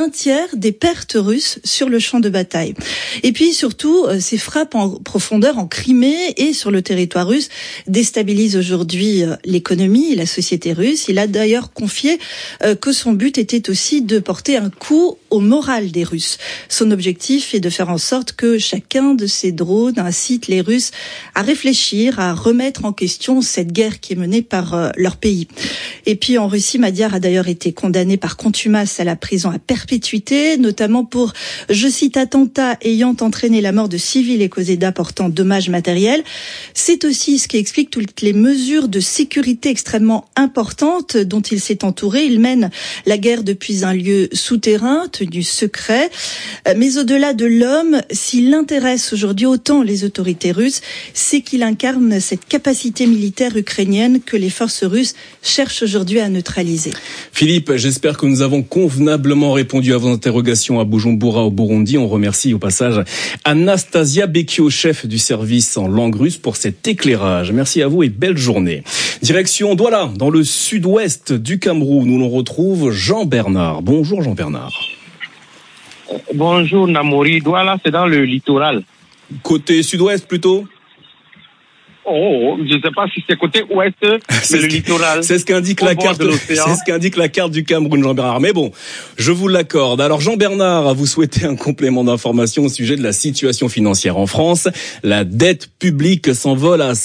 un tiers des pertes russes sur le champ de bataille. Et puis surtout, ces frappes en profondeur en Crimée et sur le territoire russe déstabilisent aujourd'hui l'économie et la société russe. Il a d'ailleurs confié que son but était aussi de porter un coup au moral des Russes. Son objectif est de faire en sorte que chacun de ces drones incite les Russes à réfléchir, à remettre en question cette guerre qui est menée par leur pays. Et puis en Russie, Madiar a d'ailleurs été condamné par contumace à la prison à perpétuité, notamment pour, je cite, attentat ayant entraîné la mort de civils et causé d'importants dommages matériels. C'est aussi ce qui explique toutes les mesures de sécurité extrêmement importantes dont il s'est entouré. Il mène la guerre depuis un lieu souterrain, tenu secret. Mais au-delà de l'homme, s'il intéresse aujourd'hui autant les autorités russes, c'est qu'il incarne cette capacité militaire ukrainienne que les forces russes cherchent aujourd'hui à neutraliser. Philippe, j'espère que nous avons convenablement répondu à vos interrogations à Bujumbura au Burundi. On remercie au passage Anastasia Bekio, chef du service en langue russe, pour cet éclairage. Merci à vous et belle journée. Direction Douala, dans le sud-ouest du Cameroun, où l'on retrouve Jean Bernard. Bonjour Jean Bernard. Bonjour Namori, Douala c'est dans le littoral. Côté sud-ouest plutôt ? Oh, je ne sais pas si c'est côté ouest, mais le littoral. C'est ce qu'indique la carte. C'est ce qu'indique la carte du Cameroun, Jean Bernard. Mais bon, je vous l'accorde. Alors Jean Bernard, vous souhaitez un complément d'information au sujet de la situation financière en France. La dette publique s'envole à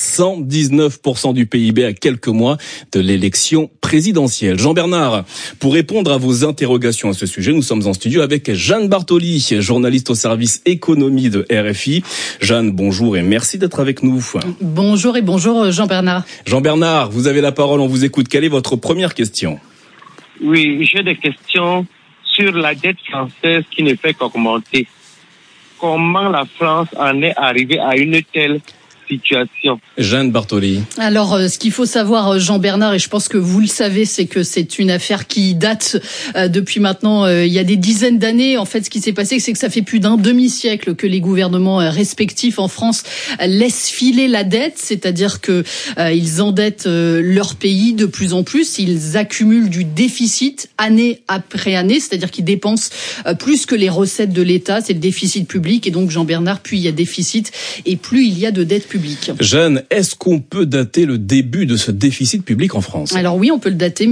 119% du PIB à quelques mois de l'élection présidentielle. Jean Bernard, pour répondre à vos interrogations à ce sujet, nous sommes en studio avec Jeanne Bartoli, journaliste au service économie de RFI. Jeanne, bonjour et merci d'être avec nous. Bonjour et bonjour Jean Bernard. Jean Bernard, vous avez la parole, on vous écoute. Quelle est votre première question ? Oui, j'ai des questions sur la dette française qui ne fait qu'augmenter. Comment la France en est arrivée à une telle situation? Jeanne Bartoli. Alors, ce qu'il faut savoir, Jean Bernard, et je pense que vous le savez, c'est que c'est une affaire qui date depuis maintenant, il y a des dizaines d'années. En fait, ce qui s'est passé, c'est que ça fait plus d'un demi-siècle que les gouvernements respectifs en France laissent filer la dette, c'est-à-dire que ils endettent leur pays de plus en plus, ils accumulent du déficit année après année, c'est-à-dire qu'ils dépensent plus que les recettes de l'État, c'est le déficit public, et donc Jean Bernard, plus il y a déficit et plus il y a de dette publique. Jeanne, est-ce qu'on peut dater le début de ce déficit public en France ? Alors oui, on peut le dater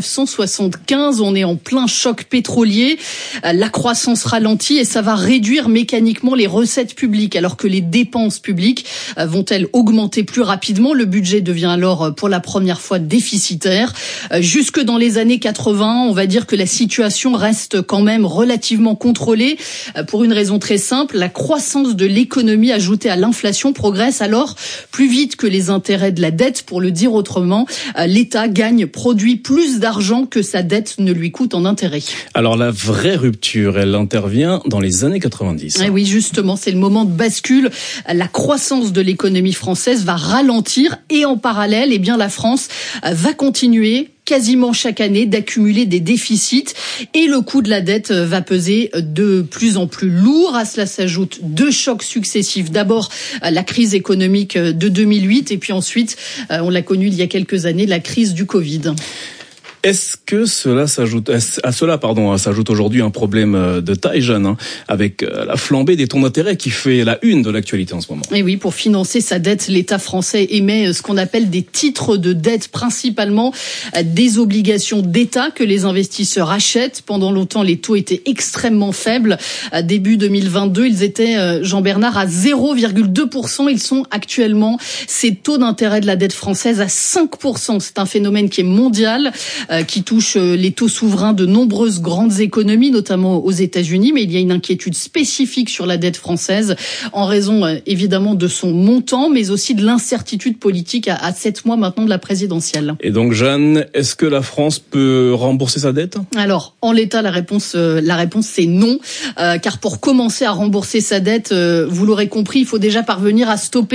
1975, on est en plein choc pétrolier, la croissance ralentit et ça va réduire mécaniquement les recettes publiques alors que les dépenses publiques vont-elles augmenter plus rapidement. Le budget devient alors pour la première fois déficitaire. Jusque dans les années 80, on va dire que la situation reste quand même relativement contrôlée pour une raison très simple, la croissance de l'économie ajoutée à l'inflation progresse alors plus vite que les intérêts de la dette. Pour le dire autrement, l'État produit plus d'argent que sa dette ne lui coûte en intérêt. Alors la vraie rupture, elle intervient dans les années 90. Et oui, justement, c'est le moment de bascule. La croissance de l'économie française va ralentir et en parallèle, eh bien, la France va continuer quasiment chaque année d'accumuler des déficits et le coût de la dette va peser de plus en plus lourd. À cela s'ajoutent deux chocs successifs. D'abord, la crise économique de 2008 et puis ensuite, on l'a connue il y a quelques années, la crise du Covid. Est-ce que s'ajoute aujourd'hui un problème de taille, Jeanne, avec la flambée des taux d'intérêt qui fait la une de l'actualité en ce moment? Et oui, pour financer sa dette, l'État français émet ce qu'on appelle des titres de dette, principalement des obligations d'État que les investisseurs achètent. Pendant longtemps, les taux étaient extrêmement faibles. Début 2022, ils étaient, Jean Bernard, à 0,2%. Ils sont actuellement, ces taux d'intérêt de la dette française, à 5%. C'est un phénomène qui est mondial, qui touche les taux souverains de nombreuses grandes économies, notamment aux États-Unis. Mais il y a une inquiétude spécifique sur la dette française en raison évidemment de son montant, mais aussi de l'incertitude politique à 7 mois maintenant de la présidentielle. Et donc, Jeanne, est-ce que la France peut rembourser sa dette ? Alors, en l'état, la réponse c'est non, car pour commencer à rembourser sa dette, vous l'aurez compris, il faut déjà parvenir à stopper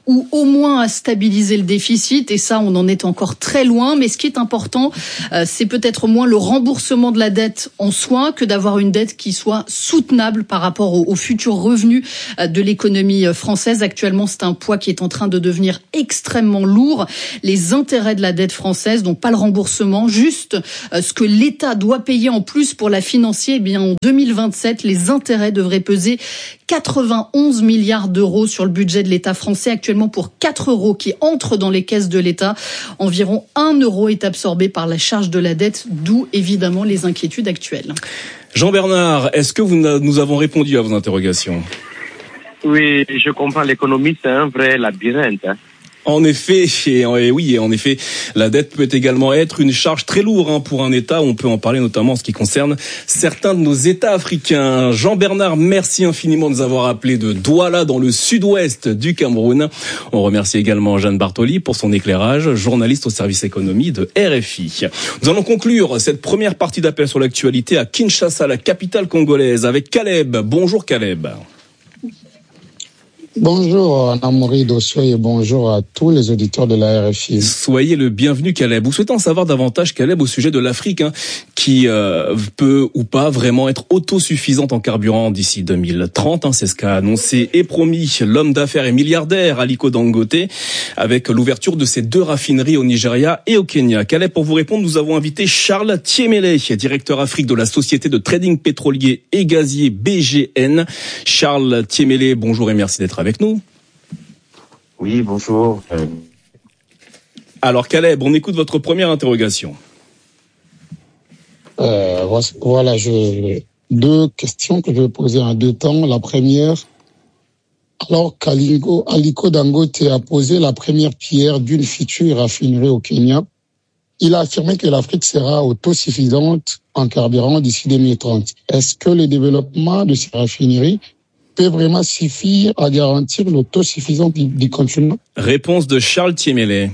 ou au moins à stabiliser le déficit. Et ça, on en est encore très loin. Mais ce qui est important, c'est peut-être moins le remboursement de la dette en soi que d'avoir une dette qui soit soutenable par rapport aux futurs revenus de l'économie française. Actuellement, c'est un poids qui est en train de devenir extrêmement lourd. Les intérêts de la dette française, donc pas le remboursement, juste ce que l'État doit payer en plus pour la financer. Eh bien, en 2027, les intérêts devraient peser 91 milliards d'euros sur le budget de l'État français. Actuellement, pour 4 euros qui entrent dans les caisses de l'État, environ 1 euro est absorbé par la charge de la dette, d'où évidemment les inquiétudes actuelles. Jean-Bernard, est-ce que nous avons répondu à vos interrogations ? Oui, je comprends. L'économie, c'est un vrai labyrinthe. En effet, la dette peut également être une charge très lourde pour un État. On peut en parler notamment en ce qui concerne certains de nos États africains. Jean-Bernard, merci infiniment de nous avoir appelé de Douala dans le sud-ouest du Cameroun. On remercie également Jeanne Bartoli pour son éclairage, journaliste au service économie de RFI. Nous allons conclure cette première partie d'appel sur l'actualité à Kinshasa, la capitale congolaise, avec Caleb. Bonjour Caleb. Bonjour Namori Dosso et bonjour à tous les auditeurs de la RFI. Soyez le bienvenu Caleb. Vous souhaitez en savoir davantage Caleb au sujet de l'Afrique qui peut ou pas vraiment être autosuffisante en carburant d'ici 2030. C'est ce qu'a annoncé et promis l'homme d'affaires et milliardaire Aliko Dangote avec l'ouverture de ses 2 raffineries au Nigeria et au Kenya. Caleb, pour vous répondre, nous avons invité Charles Thiemele, directeur Afrique de la société de trading pétrolier et gazier BGN. Charles Thiemele, bonjour et merci d'être avec nous. Oui, bonjour. Alors Caleb, on écoute votre première interrogation. Voilà, j'ai 2 questions que je vais poser en 2 temps. La première, alors qu'Aliko Dangote a posé la première pierre d'une future raffinerie au Kenya, il a affirmé que l'Afrique sera autosuffisante en carburant d'ici 2030. Est-ce que le développement de ces raffineries peut vraiment suffire à garantir l'autosuffisance du continent? Réponse de Charles Thiemele.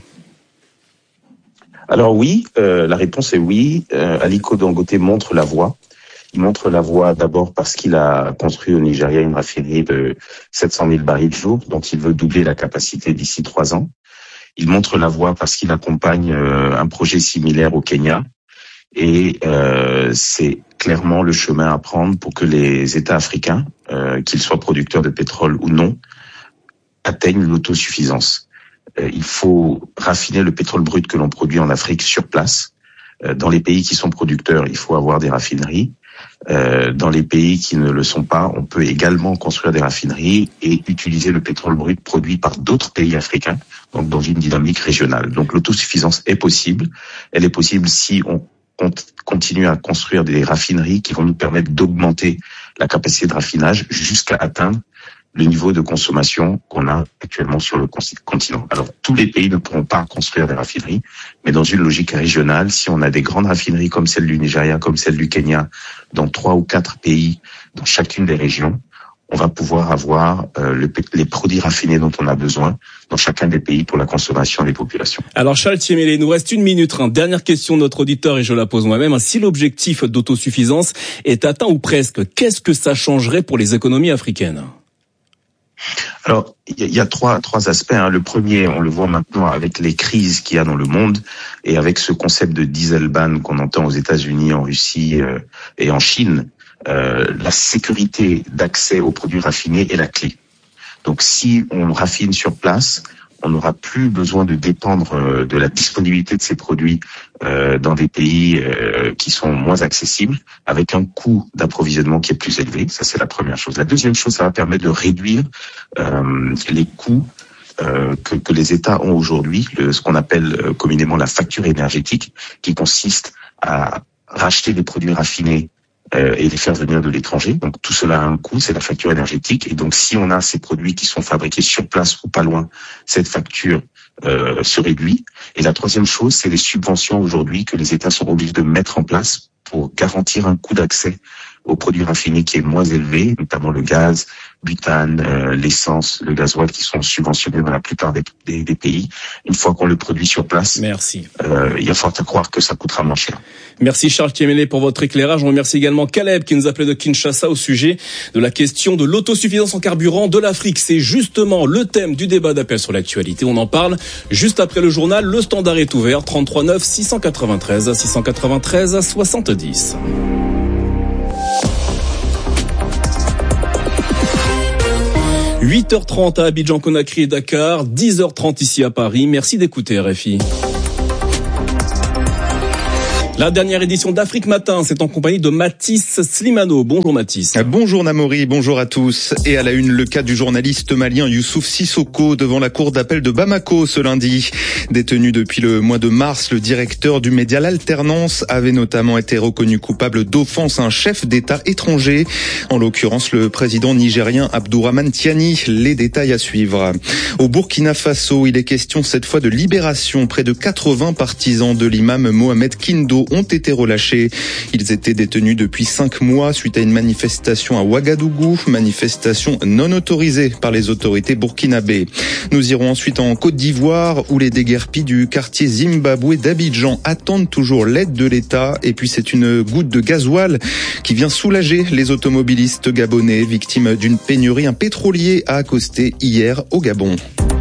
Alors oui, la réponse est oui. Aliko Dangote montre la voie. Il montre la voie d'abord parce qu'il a construit au Nigeria une raffinerie de 700 000 barils jour, dont il veut doubler la capacité d'ici 3 ans. Il montre la voie parce qu'il accompagne un projet similaire au Kenya. Et c'est clairement le chemin à prendre pour que les États africains, qu'ils soient producteurs de pétrole ou non, atteignent l'autosuffisance. Il faut raffiner le pétrole brut que l'on produit en Afrique sur place. Dans les pays qui sont producteurs, il faut avoir des raffineries. Dans les pays qui ne le sont pas, on peut également construire des raffineries et utiliser le pétrole brut produit par d'autres pays africains, donc dans une dynamique régionale. Donc l'autosuffisance est possible. Elle est possible si on continue à construire des raffineries qui vont nous permettre d'augmenter la capacité de raffinage jusqu'à atteindre le niveau de consommation qu'on a actuellement sur le continent. Alors, tous les pays ne pourront pas construire des raffineries, mais dans une logique régionale, si on a des grandes raffineries comme celle du Nigeria, comme celle du Kenya, dans 3 ou 4 pays, dans chacune des régions, on va pouvoir avoir les produits raffinés dont on a besoin dans chacun des pays pour la consommation des populations. Alors Charles Thiemele, il nous reste 1 minute. Dernière question de notre auditeur et je la pose moi-même. Si l'objectif d'autosuffisance est atteint ou presque, qu'est-ce que ça changerait pour les économies africaines ? Alors, il y a trois aspects. Le premier, on le voit maintenant avec les crises qu'il y a dans le monde et avec ce concept de diesel ban qu'on entend aux États-Unis, en Russie et en Chine. La sécurité d'accès aux produits raffinés est la clé. Donc, si on raffine sur place, on n'aura plus besoin de dépendre de la disponibilité de ces produits dans des pays qui sont moins accessibles, avec un coût d'approvisionnement qui est plus élevé. Ça, c'est la première chose. La deuxième chose, ça va permettre de réduire les coûts que les États ont aujourd'hui, ce qu'on appelle communément la facture énergétique, qui consiste à racheter des produits raffinés et les faire venir de l'étranger. Donc tout cela a un coût, c'est la facture énergétique. Et donc si on a ces produits qui sont fabriqués sur place ou pas loin, cette facture se réduit. Et la troisième chose, c'est les subventions aujourd'hui que les États sont obligés de mettre en place pour garantir un coût d'accès aux produits raffinés qui est moins élevé, notamment le gaz, butane, l'essence, le gasoil qui sont subventionnés dans la plupart des pays. Une fois qu'on le produit sur place, merci. Il y a fort à croire que ça coûtera moins cher. Merci Charles Kiemele pour votre éclairage. On remercie également Caleb qui nous appelait de Kinshasa au sujet de la question de l'autosuffisance en carburant de l'Afrique. C'est justement le thème du débat d'appel sur l'actualité. On en parle juste après le journal. Le standard est ouvert, 33 9 693 693 70. « 8h30 à Abidjan, Conakry et Dakar, 10h30 ici à Paris. Merci d'écouter RFI. La dernière édition d'Afrique Matin, c'est en compagnie de Mathis Slimano. Bonjour Mathis. Bonjour Namori, bonjour à tous. Et à la une, le cas du journaliste malien Youssouf Sissoko devant la cour d'appel de Bamako ce lundi. Détenu depuis le mois de mars, le directeur du média L'Alternance avait notamment été reconnu coupable d'offense à un chef d'État étranger. En l'occurrence, le président nigérien Abdourahmane Tiani. Les détails à suivre. Au Burkina Faso, il est question cette fois de libération. Près de 80 partisans de l'imam Mohamed Kindo ont été relâchés. Ils étaient détenus depuis 5 mois suite à une manifestation à Ouagadougou, manifestation non autorisée par les autorités burkinabées. Nous irons ensuite en Côte d'Ivoire où les déguerpis du quartier Zimbabwe d'Abidjan attendent toujours l'aide de l'État. Et puis c'est une goutte de gasoil qui vient soulager les automobilistes gabonais victimes d'une pénurie. Un pétrolier a accosté hier au Gabon.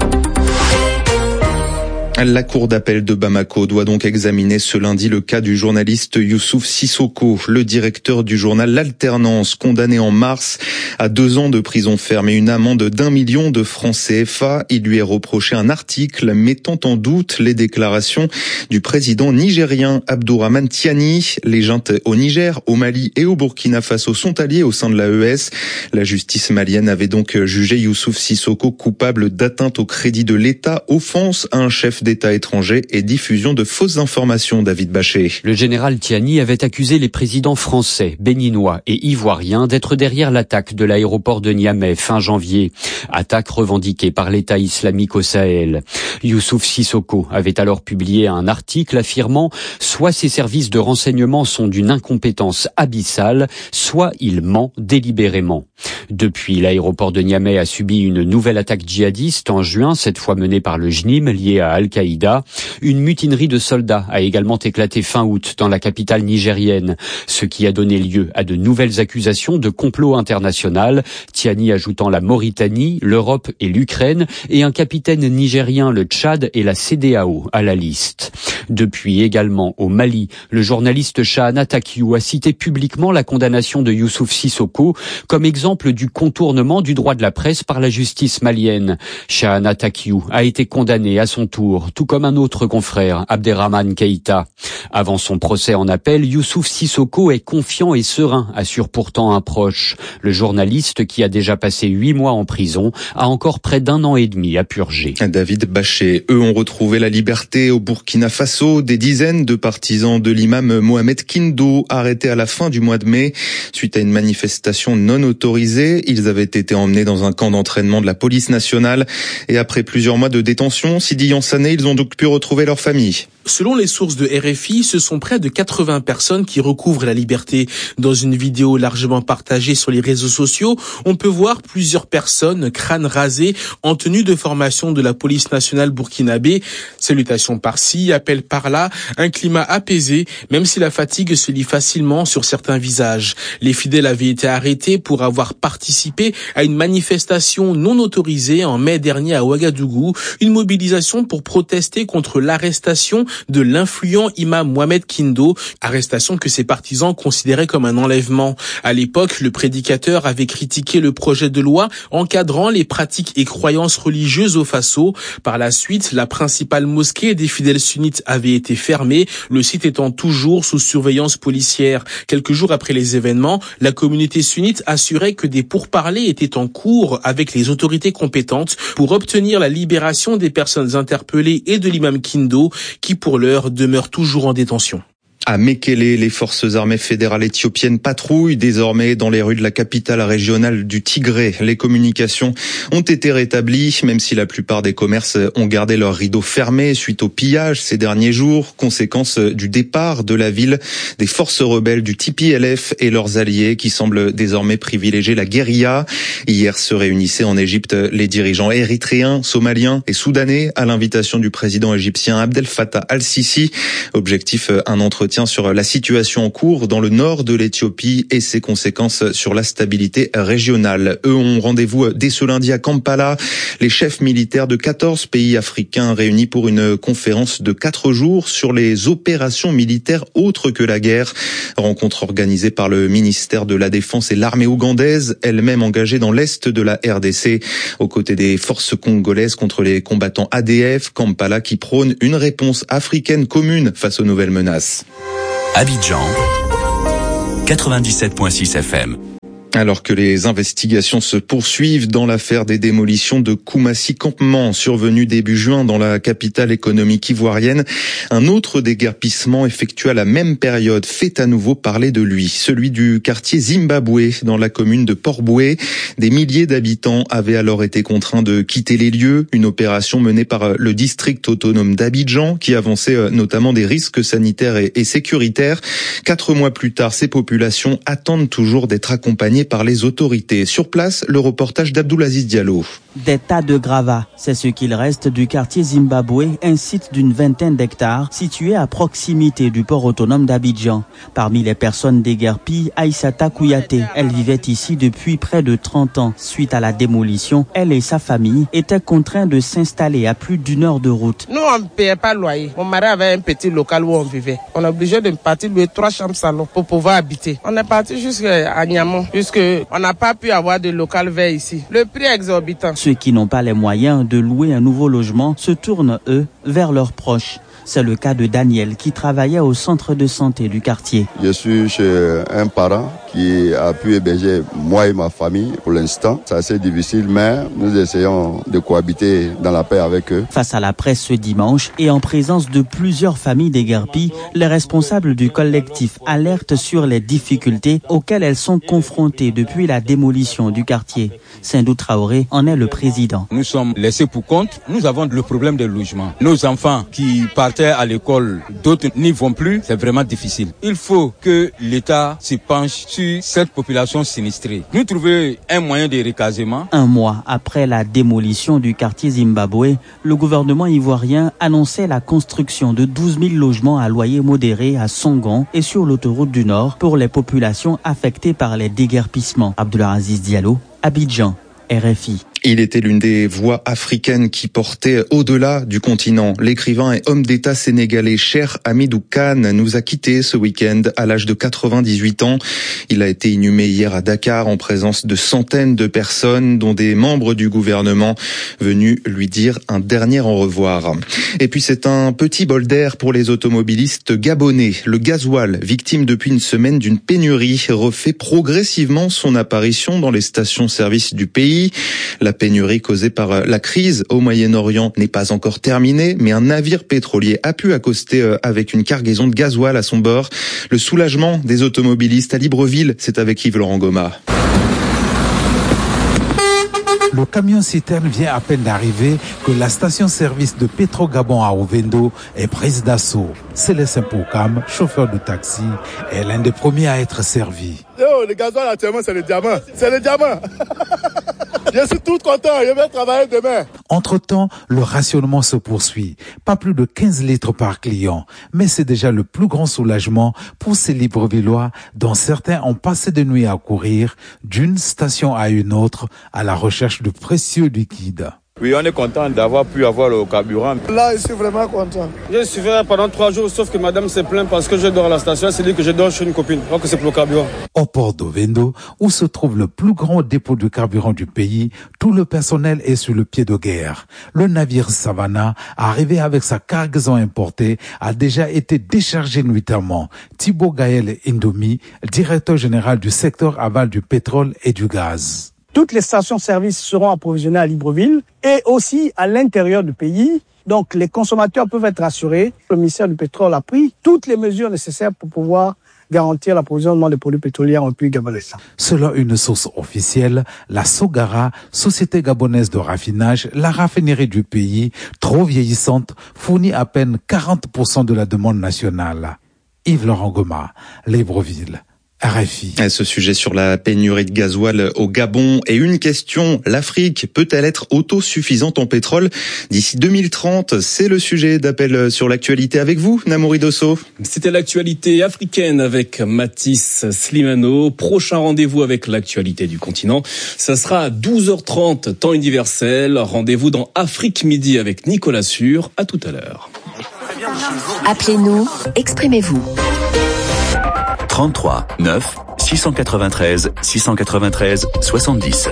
La cour d'appel de Bamako doit donc examiner ce lundi le cas du journaliste Youssouf Sissoko, le directeur du journal L'Alternance, condamné en mars à 2 ans de prison ferme et une amende d'1 million de francs CFA. Il lui est reproché un article mettant en doute les déclarations du président nigérien Abdourahmane Tiani. Les juntes au Niger, au Mali et au Burkina Faso sont alliés au sein de l'AES. La justice malienne avait donc jugé Youssouf Sissoko coupable d'atteinte au crédit de l'État, offense à un chef d'État étranger et diffusion de fausses informations. David Bachet. Le général Tiani avait accusé les présidents français, béninois et ivoiriens d'être derrière l'attaque de l'aéroport de Niamey fin janvier. Attaque revendiquée par l'État islamique au Sahel. Youssouf Sissoko avait alors publié un article affirmant « Soit ses services de renseignement sont d'une incompétence abyssale, soit il ment délibérément ». Depuis, l'aéroport de Niamey a subi une nouvelle attaque djihadiste en juin, cette fois menée par le JNIM liée à Al-Qaïda. Une mutinerie de soldats a également éclaté fin août dans la capitale nigérienne, ce qui a donné lieu à de nouvelles accusations de complot international, Tiani ajoutant la Mauritanie, l'Europe et l'Ukraine, et un capitaine nigérien, le Tchad et la CEDEAO à la liste. Depuis également au Mali, le journaliste Chahana Takiou a cité publiquement la condamnation de Youssouf Sissoko comme exemple du contournement du droit de la presse par la justice malienne. Chahana Takiou a été condamné à son tour, tout comme un autre confrère, Abderrahmane Keïta. Avant son procès en appel, Youssouf Sissoko est confiant et serein, assure pourtant un proche. Le journaliste, qui a déjà passé 8 mois en prison, a encore près d'1 an et demi à purger. David Bachet, eux ont retrouvé la liberté au Burkina Faso. Des dizaines de partisans de l'imam Mohamed Kindo arrêtés à la fin du mois de mai suite à une manifestation non autorisée. Ils avaient été emmenés dans un camp d'entraînement de la police nationale et après plusieurs mois de détention, Sidi Yansané, ils ont donc pu retrouver leur famille. Selon les sources de RFI, ce sont près de 80 personnes qui recouvrent la liberté. Dans une vidéo largement partagée sur les réseaux sociaux, on peut voir plusieurs personnes, crâne rasé, en tenue de formation de la police nationale burkinabé. Salutations par-ci, appel par-là, un climat apaisé, même si la fatigue se lit facilement sur certains visages. Les fidèles avaient été arrêtés pour avoir participé à une manifestation non autorisée en mai dernier à Ouagadougou, une mobilisation pour protester contre l'arrestation de l'influent imam Mohamed Kindo, arrestation que ses partisans considéraient comme un enlèvement. À l'époque, le prédicateur avait critiqué le projet de loi encadrant les pratiques et croyances religieuses au Faso. Par la suite, la principale mosquée des fidèles sunnites avait été fermée, le site étant toujours sous surveillance policière. Quelques jours après les événements, la communauté sunnite assurait que des pourparlers étaient en cours avec les autorités compétentes pour obtenir la libération des personnes interpellées et de l'imam Kindo, qui pour l'heure demeure toujours en détention. À Mekele, les forces armées fédérales éthiopiennes patrouillent désormais dans les rues de la capitale régionale du Tigré. Les communications ont été rétablies, même si la plupart des commerces ont gardé leurs rideaux fermés suite au pillage ces derniers jours, conséquence du départ de la ville des forces rebelles du TPLF et leurs alliés qui semblent désormais privilégier la guérilla. Hier se réunissaient en Égypte les dirigeants érythréens, somaliens et soudanais à l'invitation du président égyptien Abdel Fattah al-Sisi. Objectif, un entretien sur la situation en cours dans le nord de l'Éthiopie et ses conséquences sur la stabilité régionale. Eux ont rendez-vous dès ce lundi à Kampala. Les chefs militaires de 14 pays africains réunis pour une conférence de 4 jours sur les opérations militaires autres que la guerre. Rencontre organisée par le ministère de la Défense et l'armée ougandaise, elle-même engagée dans l'est de la RDC, aux côtés des forces congolaises contre les combattants ADF. Kampala qui prône une réponse africaine commune face aux nouvelles menaces. Abidjan, 97.6 FM. Alors que les investigations se poursuivent dans l'affaire des démolitions de Koumassi Campement survenues début juin dans la capitale économique ivoirienne, un autre déguerpissement effectué à la même période fait à nouveau parler de lui, celui du quartier Zimbabwe dans la commune de Port-Boué. Des milliers d'habitants avaient alors été contraints de quitter les lieux, une opération menée par le district autonome d'Abidjan qui avançait notamment des risques sanitaires et sécuritaires. 4 mois plus tard, ces populations attendent toujours d'être accompagnées par les autorités. Sur place, le reportage d'Abdoulaziz Diallo. Des tas de gravats, c'est ce qu'il reste du quartier Zimbabwe, un site d'une vingtaine d'hectares situé à proximité du port autonome d'Abidjan. Parmi les personnes déguerpies, Aïssata Kouyaté. Elle vivait ici depuis près de 30 ans. Suite à la démolition, elle et sa famille étaient contraints de s'installer à plus d'1 heure de route. Nous, on ne payait pas le loyer. Mon mari avait un petit local où on vivait. On est obligé de partir louer 3 chambres salon pour pouvoir habiter. On est parti jusqu'à Niamey, puisque on n'a pas pu avoir de local vert ici. Le prix est exorbitant. Ceux qui n'ont pas les moyens de louer un nouveau logement se tournent, eux, vers leurs proches. C'est le cas de Daniel qui travaillait au centre de santé du quartier. Je suis chez un parent qui a pu héberger moi et ma famille pour l'instant. C'est assez difficile, mais nous essayons de cohabiter dans la paix avec eux. Face à la presse ce dimanche et en présence de plusieurs familles déguerpies, les responsables du collectif alertent sur les difficultés auxquelles elles sont confrontées depuis la démolition du quartier. Sindou Traoré en est le président. Nous sommes laissés pour compte. Nous avons le problème des logements. Nos enfants qui partent à l'école, d'autres n'y vont plus, c'est vraiment difficile. Il faut que l'État se penche sur cette population sinistrée. Nous trouver un moyen de recasement. 1 mois après la démolition du quartier Zimbabwe, le gouvernement ivoirien annonçait la construction de 12 000 logements à loyer modéré à Songon et sur l'autoroute du Nord pour les populations affectées par les déguerpissements. Abdoulaziz Diallo, Abidjan, RFI. Il était l'une des voix africaines qui portait au-delà du continent. L'écrivain et homme d'État sénégalais Cheikh Hamidou Kane nous a quittés ce week-end à l'âge de 98 ans. Il a été inhumé hier à Dakar en présence de centaines de personnes, dont des membres du gouvernement venus lui dire un dernier au revoir. Et puis c'est un petit bol d'air pour les automobilistes gabonais. Le gasoil, victime depuis une semaine d'une pénurie, refait progressivement son apparition dans les stations-service du pays. La pénurie causée par la crise au Moyen-Orient n'est pas encore terminée, mais un navire pétrolier a pu accoster avec une cargaison de gasoil à son bord. Le soulagement des automobilistes à Libreville, c'est avec Yves-Laurent Goma. Le camion-citerne vient à peine d'arriver que la station-service de Petro-Gabon à Ovendo est prise d'assaut. Célestin Poukam, chauffeur de taxi, est l'un des premiers à être servi. Le gasoil actuellement, c'est le diamant. C'est le diamant. Je suis tout content, je vais travailler demain. Entre-temps, le rationnement se poursuit. Pas plus de 15 litres par client. Mais c'est déjà le plus grand soulagement pour ces Librevillois dont certains ont passé de nuit à courir d'une station à une autre à la recherche de précieux liquides. Oui, on est content d'avoir pu avoir le carburant. Là, je suis vraiment content. Je suis fait pendant 3 jours, sauf que madame s'est plainte parce que je dors à la station. Elle dit que je dors chez une copine, alors que c'est pour le carburant. Au port d'Ovendo, où se trouve le plus grand dépôt de carburant du pays, tout le personnel est sur le pied de guerre. Le navire Savannah, arrivé avec sa cargaison importée, a déjà été déchargé nuitamment. Thibaut Gaël Indomi, directeur général du secteur aval du pétrole et du gaz. Toutes les stations-service seront approvisionnées à Libreville et aussi à l'intérieur du pays. Donc, les consommateurs peuvent être rassurés. Le ministère du Pétrole a pris toutes les mesures nécessaires pour pouvoir garantir l'approvisionnement des produits pétroliers en pays gabonais. Selon une source officielle, la Sogara, société gabonaise de raffinage, la raffinerie du pays, trop vieillissante, fournit à peine 40% de la demande nationale. Yves-Laurent Goma, Libreville. RFI. À ce sujet sur la pénurie de gasoil au Gabon et une question, l'Afrique peut-elle être autosuffisante en pétrole d'ici 2030? C'est le sujet d'appel sur l'actualité avec vous, Namouri Dosso. C'était l'actualité africaine avec Mathis Slimano. Prochain rendez-vous avec l'actualité du continent, ça sera à 12h30 temps universel. Rendez-vous dans Afrique Midi avec Nicolas Sûr. À tout à l'heure. Appelez-nous, exprimez-vous. 33 9 693 693 70.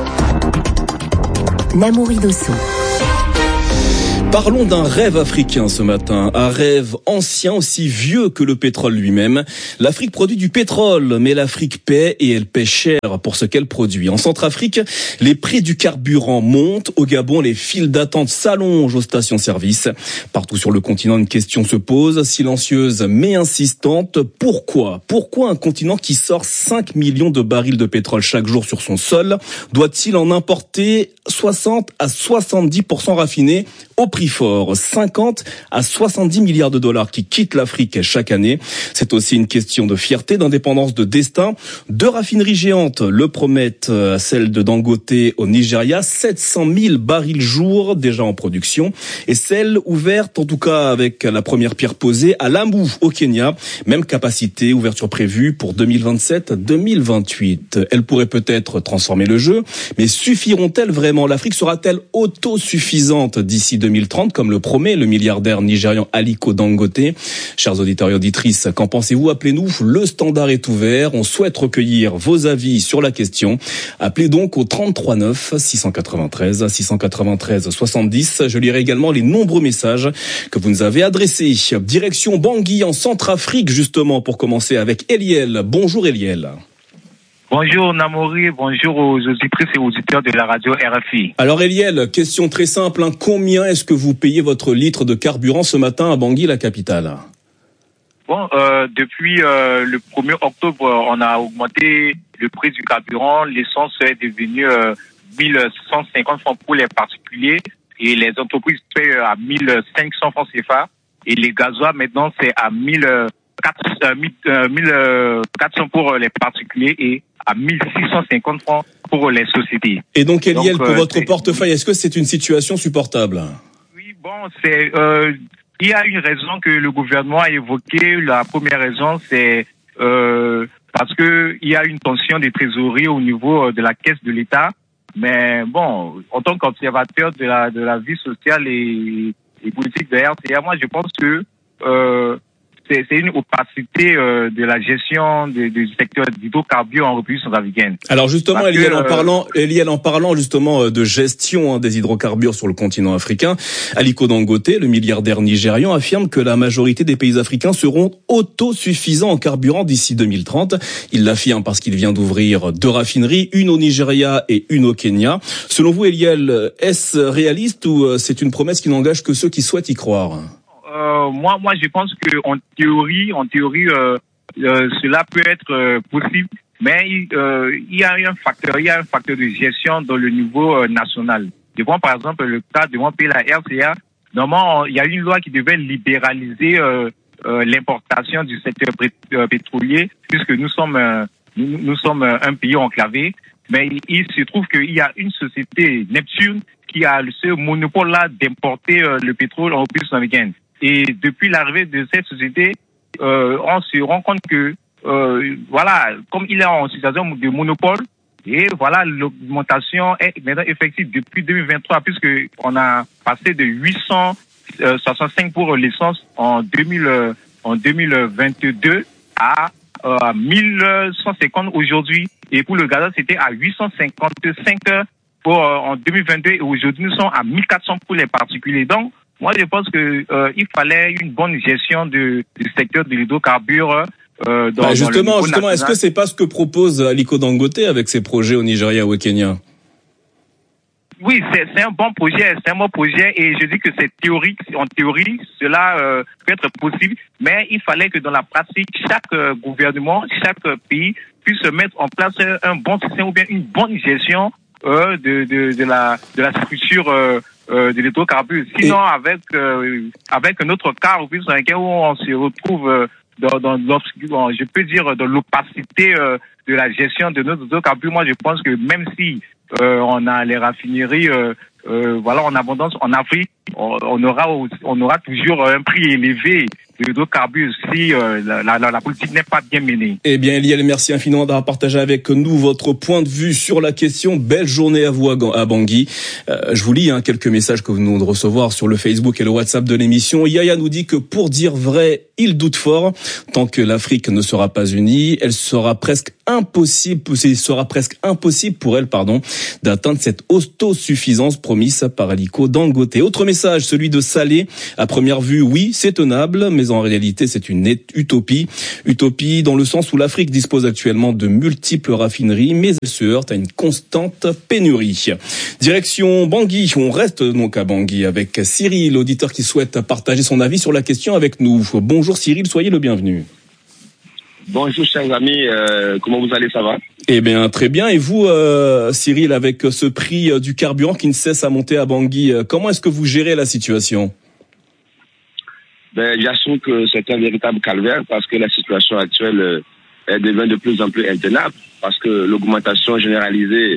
Namouri Dosso. Parlons d'un rêve africain ce matin, un rêve ancien aussi vieux que le pétrole lui-même. L'Afrique produit du pétrole, mais l'Afrique paie et elle paie cher pour ce qu'elle produit. En Centrafrique, les prix du carburant montent. Au Gabon, les files d'attente s'allongent aux stations-service. Partout sur le continent, une question se pose, silencieuse mais insistante. Pourquoi un continent qui sort 5 millions de barils de pétrole chaque jour sur son sol doit-il en importer 60 à 70% raffinés au prix fort, 50 à 70 milliards de dollars qui quittent l'Afrique chaque année. C'est aussi une question de fierté, d'indépendance, de destin. 2 raffineries géantes le promettent, celle de Dangote au Nigeria, 700 000 barils jour déjà en production, et celle ouverte, en tout cas avec la première pierre posée, à Lamu au Kenya. Même capacité, ouverture prévue pour 2027-2028. Elles pourraient peut-être transformer le jeu, mais suffiront-elles vraiment? L'Afrique sera-t-elle autosuffisante d'ici 2030, comme le promet le milliardaire nigérian Aliko Dangote? Chers auditeurs et auditrices, qu'en pensez-vous? Appelez-nous, le standard est ouvert. On souhaite recueillir vos avis sur la question. Appelez donc au 33 9 693 693 70. Je lirai également les nombreux messages que vous nous avez adressés. Direction Bangui en Centrafrique, justement, pour commencer avec Eliel. Bonjour Eliel. Bonjour Namouri, bonjour aux auditrices et auditeurs de la radio RFI. Alors Eliel, question très simple, combien est-ce que vous payez votre litre de carburant ce matin à Bangui, la capitale? Bon, depuis le 1er octobre, on a augmenté le prix du carburant. L'essence est devenue 1150 francs pour les particuliers et les entreprises paient à 1500 francs CFA. Et les gasoils maintenant c'est à 1400 pour les particuliers et à 1650 francs pour les sociétés. Et donc Eliel, pour votre portefeuille, est-ce que c'est une situation supportable? Oui, bon, il y a une raison que le gouvernement a évoquée. La première raison, c'est parce que il y a une tension des trésoreries au niveau de la caisse de l'État. Mais bon, en tant qu'observateur de la vie sociale et politique de RTA, moi je pense que c'est une opacité de la gestion du secteur d'hydrocarbures en République centrafricaine. Alors justement, Eliel, en parlant justement de gestion des hydrocarbures sur le continent africain, Aliko Dangote, le milliardaire nigérian, affirme que la majorité des pays africains seront autosuffisants en carburant d'ici 2030. Il l'affirme parce qu'il vient d'ouvrir 2 raffineries, une au Nigeria et une au Kenya. Selon vous, Eliel, est-ce réaliste ou c'est une promesse qui n'engage que ceux qui souhaitent y croire? Moi, je pense que en théorie, cela peut être possible, mais il y a un facteur de gestion dans le niveau national. Je prends par exemple le cas de mon pays, la RCA. Normalement, il y a une loi qui devait libéraliser l'importation du secteur pétrolier, puisque nous sommes un pays enclavé. Mais il se trouve qu'il y a une société, Neptune, qui a ce monopole-là d'importer le pétrole en République centrafricaine. Et depuis l'arrivée de cette société, on se rend compte que, comme il est en situation de monopole, et voilà, l'augmentation est maintenant effective depuis 2023, puisque on a passé de 865 pour l'essence en 2022 à 1150 aujourd'hui. Et pour le gaz, c'était à 855 en 2022 et aujourd'hui nous sommes à 1400 pour les particuliers. Donc, moi, je pense que il fallait une bonne gestion du secteur de l'hydrocarbure Justement, est-ce que c'est pas ce que propose Aliko Dangote avec ses projets au Nigeria ou au Kenya? Oui, c'est un bon projet, et je dis que c'est théorique. En théorie, cela peut être possible, mais il fallait que dans la pratique, chaque gouvernement, chaque pays puisse mettre en place un bon système ou bien une bonne gestion de la structure de l'hydrocarbure. Sinon, avec notre cas où on se retrouve je peux dire dans l'opacité de la gestion de nos hydrocarbures. Moi, je pense que même si on a les raffineries en abondance en Afrique, on aura toujours un prix élevé de l'hydrocarbure si la politique n'est pas bien menée. Eh bien, Eliel, merci infiniment d'avoir partagé avec nous votre point de vue sur la question. Belle journée à vous à Bangui. Je vous lis quelques messages que vous venez de recevoir sur le Facebook et le WhatsApp de l'émission. Yaya nous dit que pour dire vrai, il doute fort. Tant que l'Afrique ne sera pas unie, il sera presque impossible pour elle, d'atteindre cette autosuffisance promise par Aliko Dangote. Autre message, celui de Salé. À première vue, oui, c'est tenable, mais en réalité, c'est une utopie. Utopie dans le sens où l'Afrique dispose actuellement de multiples raffineries, mais elle se heurte à une constante pénurie. Direction Bangui. On reste donc à Bangui avec Cyril, auditeur qui souhaite partager son avis sur la question avec nous. Bonjour Cyril, soyez le bienvenu. Bonjour chers amis, comment vous allez, ça va? Eh bien très bien, et vous Cyril, avec ce prix du carburant qui ne cesse à monter à Bangui, comment est-ce que vous gérez la situation? J'assume que c'est un véritable calvaire parce que la situation actuelle elle devient de plus en plus intenable parce que l'augmentation généralisée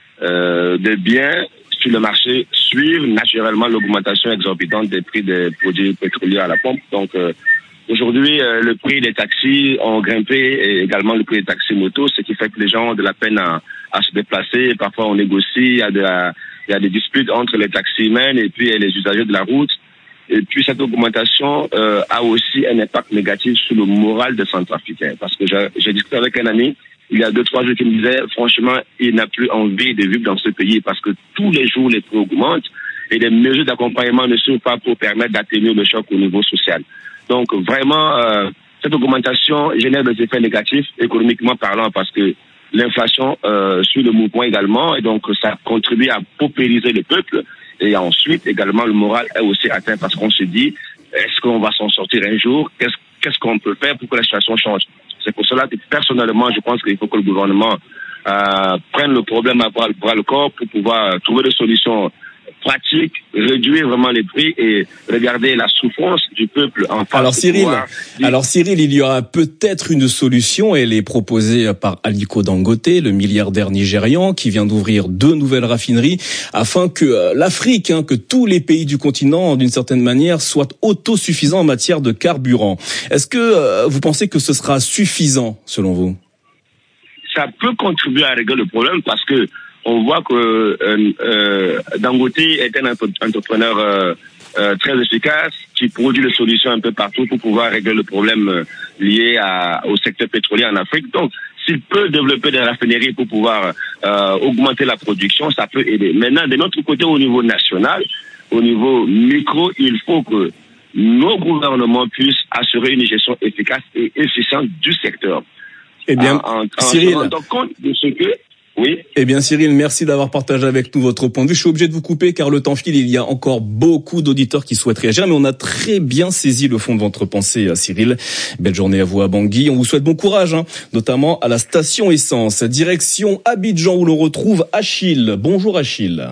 des biens sur le marché suit naturellement l'augmentation exorbitante des prix des produits pétroliers à la pompe. Donc aujourd'hui, le prix des taxis ont grimpé et également le prix des taxis motos, ce qui fait que les gens ont de la peine à se déplacer. Parfois, on négocie, il y a des disputes entre les taximens et puis les usagers de la route. Et puis, cette augmentation a aussi un impact négatif sur le moral des Centrafricains. Parce que j'ai discuté avec un ami il y a 2-3 jours qui me disait, franchement, il n'a plus envie de vivre dans ce pays parce que tous les jours, les prix augmentent et les mesures d'accompagnement ne sont pas pour permettre d'atténuer le choc au niveau social. Donc vraiment, cette augmentation génère des effets négatifs économiquement parlant parce que l'inflation suit le mouvement également et donc ça contribue à paupériser le peuple et ensuite également le moral est aussi atteint parce qu'on se dit est-ce qu'on va s'en sortir un jour, qu'est-ce qu'on peut faire pour que la situation change. C'est pour cela que personnellement je pense qu'il faut que le gouvernement prenne le problème à bras le corps pour pouvoir trouver des solutions pratique, réduire vraiment les prix et regarder la souffrance du peuple en face. Alors Cyril, il y aura peut-être une solution, elle est proposée par Aliko Dangote, le milliardaire nigérian qui vient d'ouvrir 2 nouvelles raffineries afin que l'Afrique, que tous les pays du continent d'une certaine manière soient autosuffisants en matière de carburant. Est-ce que vous pensez que ce sera suffisant selon vous? Ça peut contribuer à régler le problème parce que on voit que Dangote est un entrepreneur très efficace qui produit des solutions un peu partout pour pouvoir régler le problème lié au secteur pétrolier en Afrique. Donc, s'il peut développer des raffineries pour pouvoir augmenter la production, ça peut aider. Maintenant, de notre côté, au niveau national, au niveau micro, il faut que nos gouvernements puissent assurer une gestion efficace et efficiente du secteur. Eh bien, Cyril, en rendant compte de ce que oui. Eh bien, Cyril, merci d'avoir partagé avec nous votre point de vue. Je suis obligé de vous couper car le temps file. Il y a encore beaucoup d'auditeurs qui souhaitent réagir, mais on a très bien saisi le fond de votre pensée, Cyril. Belle journée à vous à Bangui. On vous souhaite bon courage, notamment à la station essence. Direction Abidjan où l'on retrouve Achille. Bonjour Achille.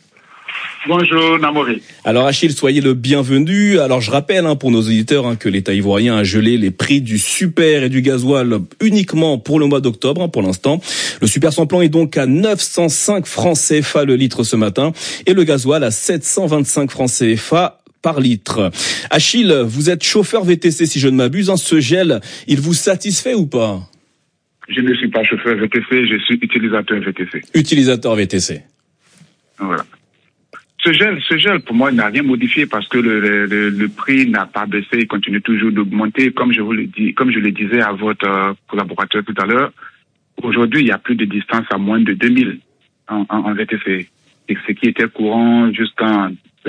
Bonjour Namori. Alors Achille, soyez le bienvenu. Alors je rappelle pour nos auditeurs que l'État ivoirien a gelé les prix du super et du gasoil uniquement pour le mois d'octobre pour l'instant. Le super sans plan est donc à 905 francs CFA le litre ce matin et le gasoil à 725 francs CFA par litre. Achille, vous êtes chauffeur VTC si je ne m'abuse. Ce gel, il vous satisfait ou pas? Je ne suis pas chauffeur VTC, je suis utilisateur VTC. Utilisateur VTC. Voilà. Ce gel, pour moi, n'a rien modifié parce que le prix n'a pas baissé, il continue toujours d'augmenter. Comme je le disais à votre collaborateur tout à l'heure, aujourd'hui, il n'y a plus de distance à moins de 2000 en VTC. Et ce qui était courant jusqu'en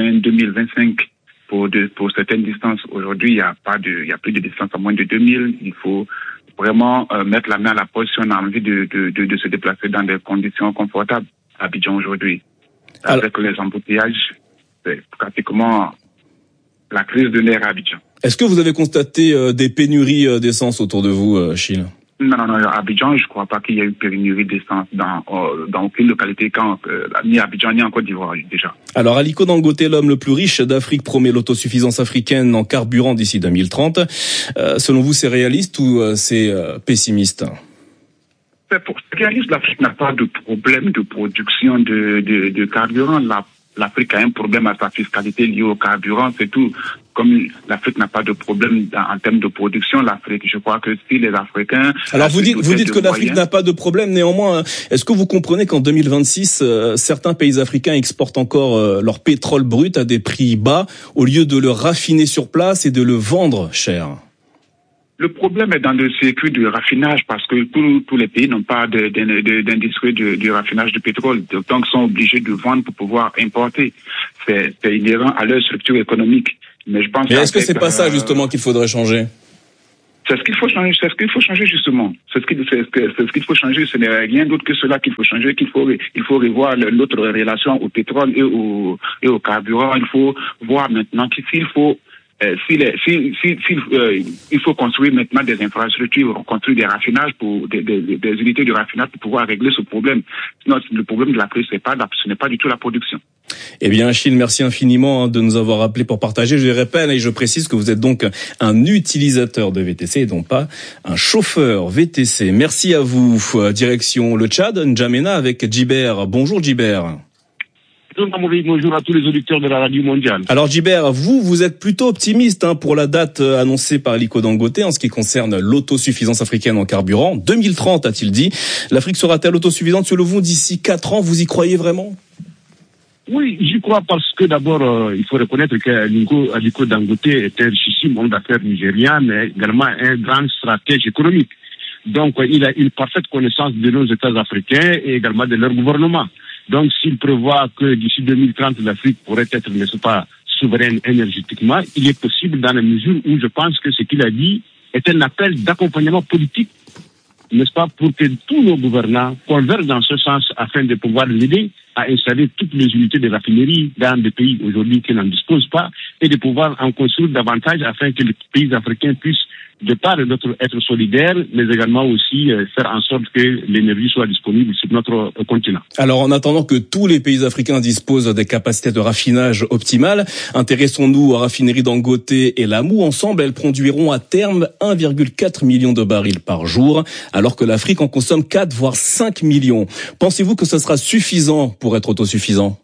2025 pour certaines distances. Aujourd'hui, il n'y a plus de distance à moins de 2000. Il faut vraiment mettre la main à la poche si on a envie de se déplacer dans des conditions confortables à Abidjan aujourd'hui. Avec les embouteillages, c'est pratiquement la crise de nerfs à Abidjan. Est-ce que vous avez constaté des pénuries d'essence autour de vous, Chil? Non, à Abidjan, je ne crois pas qu'il y ait eu pénurie d'essence dans aucune localité, ni à Abidjan, ni en Côte d'Ivoire, déjà. Alors, Aliko Dangote, l'homme le plus riche d'Afrique, promet l'autosuffisance africaine en carburant d'ici 2030. Selon vous, c'est réaliste ou c'est pessimiste? Pour réaliste, l'Afrique n'a pas de problème de production de carburant. L'Afrique a un problème à sa fiscalité liée au carburant, c'est tout. Comme l'Afrique n'a pas de problème en termes de production, l'Afrique, je crois que si les Africains... Alors vous dites que l'Afrique n'a pas de problème, néanmoins, est-ce que vous comprenez qu'en 2026, certains pays africains exportent encore leur pétrole brut à des prix bas au lieu de le raffiner sur place et de le vendre cher? Le problème est dans le circuit du raffinage parce que tous les pays n'ont pas d'industrie du raffinage du pétrole. Donc, ils sont obligés de vendre pour pouvoir importer. C'est inhérent à leur structure économique. Mais je pense. Mais est-ce que c'est pas ça justement qu'il faudrait changer? C'est ce qu'il faut changer. C'est ce qu'il faut changer justement. C'est ce qu'il faut changer. Ce n'est rien d'autre que cela qu'il faut changer. Il faut revoir notre relation au pétrole et au carburant. Il faut voir maintenant qu'il faut. Il faut construire maintenant des infrastructures, construire des raffinages des unités de raffinage pour pouvoir régler ce problème. Sinon, le problème de l'Afrique, ce n'est pas du tout la production. Eh bien, Achille, merci infiniment de nous avoir appelé pour partager. Je répète et je précise que vous êtes donc un utilisateur de VTC et non pas un chauffeur VTC. Merci à vous. Direction le Tchad, N'Djamena avec Djiber. Bonjour Djiber. Bonjour à tous les auditeurs de la radio mondiale. Alors Djiber, vous êtes plutôt optimiste pour la date annoncée par Aliko Dangote en ce qui concerne l'autosuffisance africaine en carburant. 2030, a-t-il dit. L'Afrique sera-t-elle autosuffisante selon vous d'ici 4 ans? Vous y croyez vraiment? Oui, j'y crois parce que d'abord, il faut reconnaître qu'Aliko Dangote est un richissime homme d'affaires nigérien, mais également un grand stratège économique. Donc, il a une parfaite connaissance de nos États africains et également de leur gouvernement. Donc, s'il prévoit que d'ici 2030, l'Afrique pourrait être, n'est-ce pas, souveraine énergétiquement, il est possible dans la mesure où je pense que ce qu'il a dit est un appel d'accompagnement politique, n'est-ce pas, pour que tous nos gouvernants convergent dans ce sens afin de pouvoir l'aider à installer toutes les unités de raffinerie dans des pays aujourd'hui qui n'en disposent pas et de pouvoir en construire davantage afin que les pays africains puissent de part et d'autre être solidaires, mais également aussi faire en sorte que l'énergie soit disponible sur notre continent. Alors, en attendant que tous les pays africains disposent des capacités de raffinage optimales, intéressons-nous aux raffineries Dangote et Lamou. Ensemble, elles produiront à terme 1,4 million de barils par jour, alors que l'Afrique en consomme 4 voire 5 millions. Pensez-vous que ce sera suffisant pour être autosuffisant?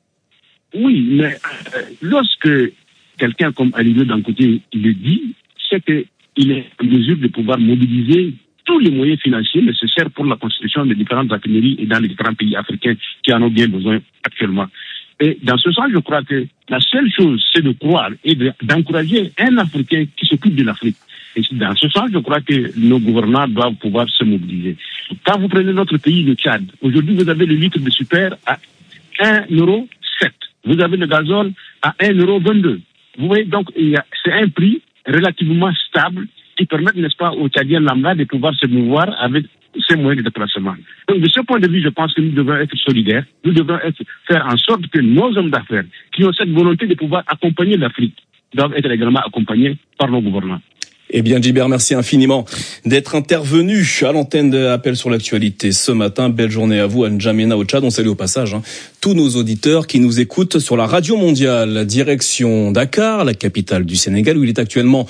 Oui, mais lorsque quelqu'un comme Aliko Dangote le dit, c'est que il est en mesure de pouvoir mobiliser tous les moyens financiers nécessaires pour la constitution des différentes raffineries et dans les différents pays africains qui en ont bien besoin actuellement. Et dans ce sens, je crois que la seule chose, c'est de croire et d'encourager un Africain qui s'occupe de l'Afrique. Et dans ce sens, je crois que nos gouvernants doivent pouvoir se mobiliser. Quand vous prenez notre pays, le Tchad, aujourd'hui, vous avez le litre de super à 1,07 €. Vous avez le gazole à 1,22 €. Vous voyez, donc, c'est un prix relativement stable qui permettent, n'est-ce pas, aux Tchadiens lambda de pouvoir se mouvoir avec ces moyens de déplacement. Donc, de ce point de vue, je pense que nous devons être solidaires. Nous devons faire en sorte que nos hommes d'affaires, qui ont cette volonté de pouvoir accompagner l'Afrique, doivent être également accompagnés par nos gouvernants. Eh bien, Djiber, merci infiniment d'être intervenu à l'antenne de Appel sur l'actualité ce matin. Belle journée à vous, à N'Djamena au Tchad. On salue au passage tous nos auditeurs qui nous écoutent sur la radio mondiale. Direction Dakar, la capitale du Sénégal, où il est actuellement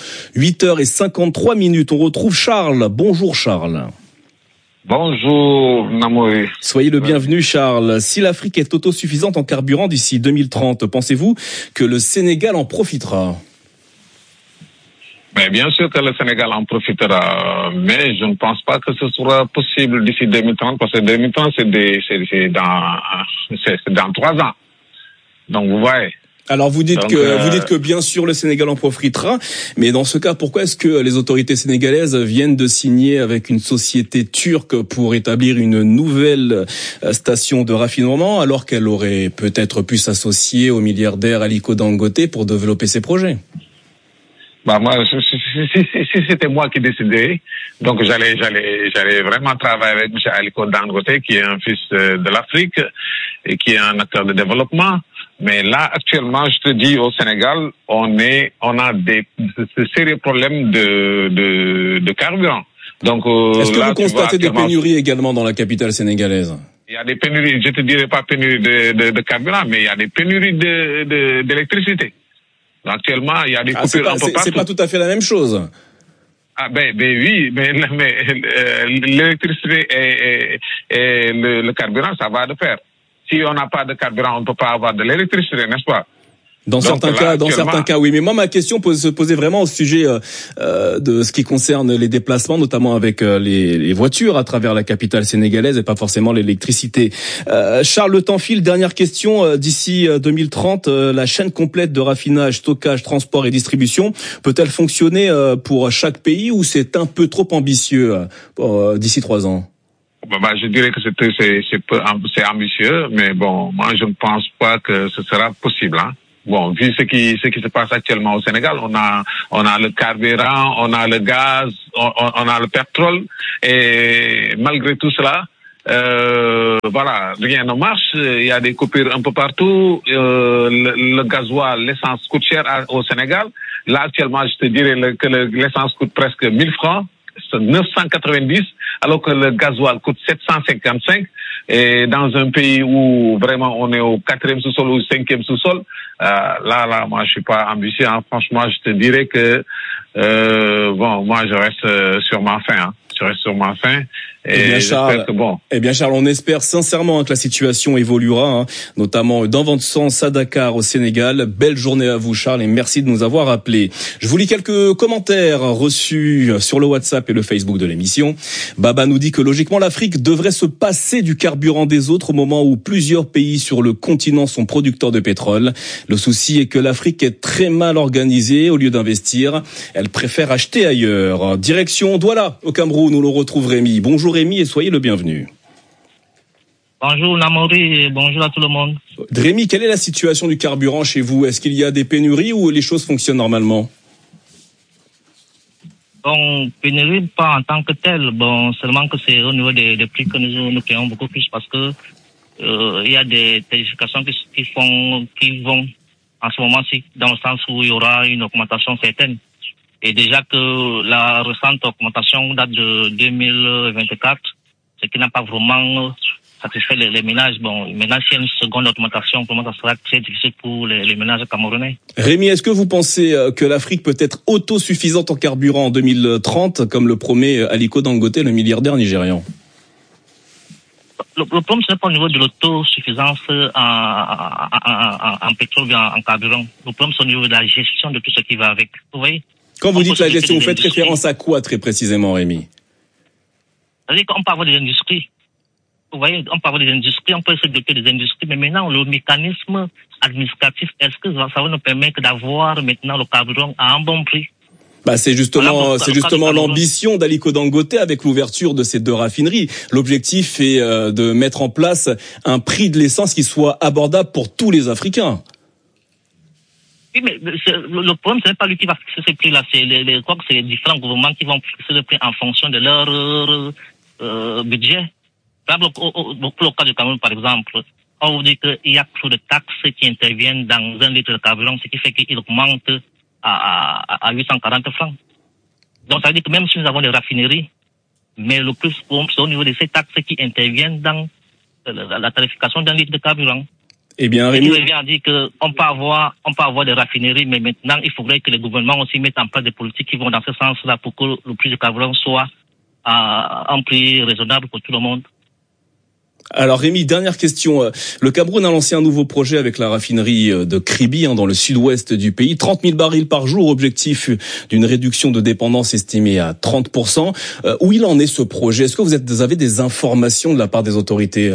8h53. On retrouve Charles. Bonjour Charles. Bonjour Namouri. Soyez le bienvenu Charles. Si l'Afrique est autosuffisante en carburant d'ici 2030, pensez-vous que le Sénégal en profitera ? Mais bien sûr que le Sénégal en profitera, mais je ne pense pas que ce sera possible d'ici 2030, parce que 2030 c'est dans 3 ans. Donc vous voyez. Alors vous dites que bien sûr le Sénégal en profitera, mais dans ce cas, pourquoi est-ce que les autorités sénégalaises viennent de signer avec une société turque pour établir une nouvelle station de raffinement, alors qu'elle aurait peut-être pu s'associer au milliardaire Aliko Dangote pour développer ses projets? Moi, si c'était moi qui décidais, donc j'allais vraiment travailler avec M. Aliko Dangote, qui est un fils de l'Afrique et qui est un acteur de développement. Mais là, actuellement, je te dis, au Sénégal, on a des sérieux problèmes de carburant. Donc, est-ce que vous constatez des pénuries également dans la capitale sénégalaise? Il y a des pénuries, je te dirais pas pénuries de carburant, mais il y a des pénuries d'électricité. Actuellement, il y a des coupures un peu partout. C'est pas tout à fait la même chose. Ah ben oui, mais l'électricité et le carburant, ça va de pair. Si on n'a pas de carburant, on ne peut pas avoir de l'électricité, n'est-ce pas? Dans certains cas, oui. Mais moi, ma question se posait vraiment au sujet de ce qui concerne les déplacements, notamment avec les voitures à travers la capitale sénégalaise et pas forcément l'électricité. Charles, le temps file. Dernière question. D'ici 2030, la chaîne complète de raffinage, stockage, transport et distribution peut-elle fonctionner pour chaque pays ou c'est un peu trop ambitieux d'ici 3 ans? Je dirais que c'est ambitieux, mais bon, moi je ne pense pas que ce sera possible, hein. Bon, vu ce qui se passe actuellement au Sénégal, on a le carburant, on a le gaz, on a le pétrole, et malgré tout cela, voilà, rien ne marche. Il y a des coupures un peu partout. Le gasoil, l'essence coûte cher au Sénégal. Là, actuellement, je te dirais que l'essence coûte presque 1000 francs. 990, alors que le gasoil coûte 755. Et dans un pays où vraiment on est au 4e sous-sol ou au 5e sous-sol, là, moi je suis pas ambitieux, hein. Franchement, je te dirais que moi je reste sur ma faim, hein. Je reste sur ma faim. Et Charles, on espère sincèrement que la situation évoluera, hein, notamment dans votre sens à Dakar, au Sénégal. Belle journée à vous, Charles, et merci de nous avoir appelés. Je vous lis quelques commentaires reçus sur le WhatsApp et le Facebook de l'émission. Baba nous dit que logiquement, l'Afrique devrait se passer du carburant des autres au moment où plusieurs pays sur le continent sont producteurs de pétrole. Le souci est que l'Afrique est très mal organisée. Au lieu d'investir, elle préfère acheter ailleurs. Direction Douala, au Cameroun, où l'on retrouve Rémi. Bonjour Rémi et soyez le bienvenu. Bonjour Namori et bonjour à tout le monde. Rémi, quelle est la situation du carburant chez vous? Est-ce qu'il y a des pénuries ou les choses fonctionnent normalement? Bon, pénurie pas en tant que telle. Bon, seulement que c'est au niveau des prix que nous payons beaucoup plus parce que il y a des tarifications qui vont en ce moment-ci dans le sens où il y aura une augmentation certaine. Et déjà que la récente augmentation date de 2024, ce qui n'a pas vraiment satisfait les ménages. Bon, maintenant, s'il y a une seconde augmentation, vraiment, ça sera très difficile pour les ménages camerounais. Rémi, est-ce que vous pensez que l'Afrique peut être autosuffisante en carburant en 2030, comme le promet Aliko Dangote, le milliardaire nigérian? Le problème, ce n'est pas au niveau de l'autosuffisance en pétrole ou en carburant. Le problème, c'est au niveau de la gestion de tout ce qui va avec. Vous voyez? Quand vous dites la gestion, vous faites référence à quoi très précisément, Rémi? C'est-à-dire qu'on peut avoir des industries. Vous voyez, on peut avoir des industries, on peut se doter des industries, mais maintenant, le mécanisme administratif, est-ce que ça va nous permettre d'avoir maintenant le carburant à un bon prix? C'est justement l'ambition d'Aliko Dangote avec l'ouverture de ces 2 raffineries. L'objectif est de mettre en place un prix de l'essence qui soit abordable pour tous les Africains. Oui, mais le problème, ce n'est pas lui qui va fixer ces prix-là. C'est les différents gouvernements qui vont fixer le prix en fonction de leur budget. Pour le cas du Cameroun, par exemple, on vous dit qu'il y a plus de taxes qui interviennent dans 1 litre de carburant, ce qui fait qu'il augmente à 840 francs. Donc, ça veut dire que même si nous avons des raffineries, mais le plus, c'est au niveau de ces taxes qui interviennent dans la tarification d'un litre de carburant. Eh bien, Rémi, il vient dire qu'on peut avoir des raffineries, mais maintenant, il faudrait que les gouvernements aussi mettent en place des politiques qui vont dans ce sens-là pour que le prix du carburant soit à un prix raisonnable pour tout le monde. Alors Rémi, dernière question. Le Cameroun a lancé un nouveau projet avec la raffinerie de Kribi dans le sud-ouest du pays. 30 000 barils par jour, objectif d'une réduction de dépendance estimée à 30%. Où il en est ce projet? Est-ce que vous avez des informations de la part des autorités?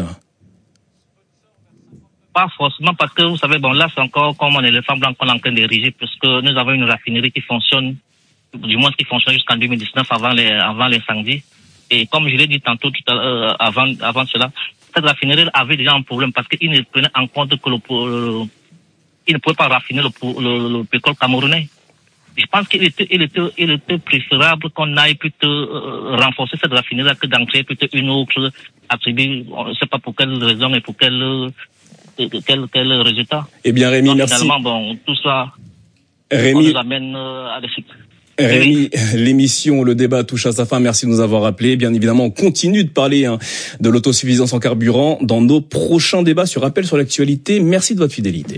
Pas forcément parce que vous savez, bon là c'est encore comme un éléphant blanc qu'on est en train d'ériger puisque nous avons une raffinerie qui fonctionne, du moins qui fonctionne jusqu'en 2019 avant l'incendie. Et comme je l'ai dit tantôt avant cela, cette raffinerie avait déjà un problème parce qu'il ne prenait en compte que il ne pouvait pas raffiner le pétrole camerounais. je pense qu'il était préférable qu'on aille plutôt renforcer cette raffinerie que d'en créer plutôt une autre attribuée, on ne sait pas pour quelle raison et pour quel résultat. Eh bien, Rémi, donc, merci. Finalement, bon, tout ça, Rémi, on nous amène à la suite. Rémi, l'émission, le débat touche à sa fin. Merci de nous avoir rappelé. Bien évidemment, on continue de parler de l'autosuffisance en carburant dans nos prochains débats sur Appel sur l'actualité. Merci de votre fidélité.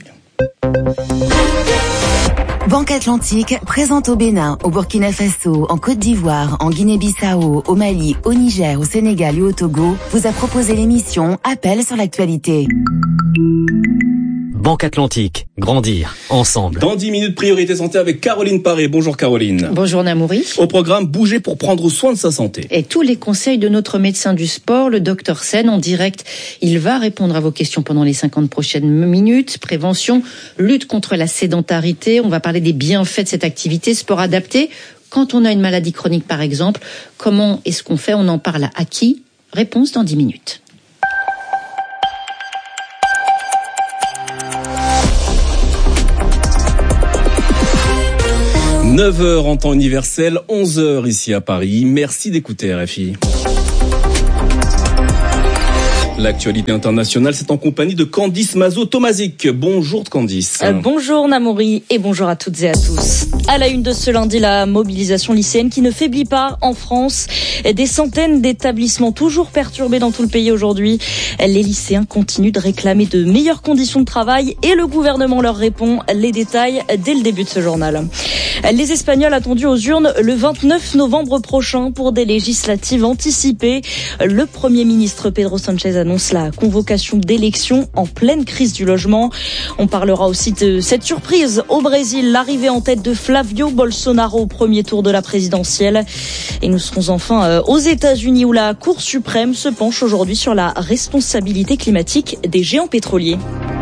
Banque Atlantique présente au Bénin, au Burkina Faso, en Côte d'Ivoire, en Guinée-Bissau, au Mali, au Niger, au Sénégal et au Togo, vous a proposé l'émission Appel sur l'actualité. Banque Atlantique, grandir ensemble. Dans 10 minutes, priorité santé avec Caroline Paré. Bonjour Caroline. Bonjour Namouri. Au programme, bouger pour prendre soin de sa santé. Et tous les conseils de notre médecin du sport, le docteur Sen, en direct. Il va répondre à vos questions pendant les 50 prochaines minutes. Prévention, lutte contre la sédentarité. On va parler des bienfaits de cette activité, sport adapté. Quand on a une maladie chronique par exemple, comment est-ce qu'on fait? On en parle à qui? Réponse dans 10 minutes. 9h en temps universel, 11h ici à Paris. Merci d'écouter RFI. L'actualité internationale, c'est en compagnie de Candice Mazo-Tomazic. Bonjour Candice. Bonjour Namouri et bonjour à toutes et à tous. À la une de ce lundi, la mobilisation lycéenne qui ne faiblit pas en France. Des centaines d'établissements toujours perturbés dans tout le pays aujourd'hui. Les lycéens continuent de réclamer de meilleures conditions de travail et le gouvernement leur répond. Les détails dès le début de ce journal. Les Espagnols attendus aux urnes le 29 novembre prochain pour des législatives anticipées. Le Premier ministre Pedro Sánchez annonce la convocation d'élections en pleine crise du logement. On parlera aussi de cette surprise au Brésil, l'arrivée en tête de Flavio Bolsonaro au premier tour de la présidentielle. Et nous serons enfin aux États-Unis où la Cour suprême se penche aujourd'hui sur la responsabilité climatique des géants pétroliers.